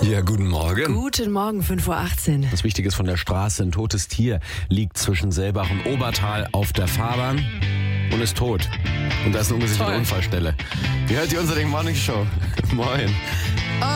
Ja, guten Morgen. Guten Morgen, 5:18 Uhr. Das Wichtige ist von der Straße. Ein totes Tier liegt zwischen Selbach und Obertal auf der Fahrbahn und ist tot. Und da ist eine ungesicherte Toll. Unfallstelle. Wie hört ihr unser Ding Morning Show? Moin.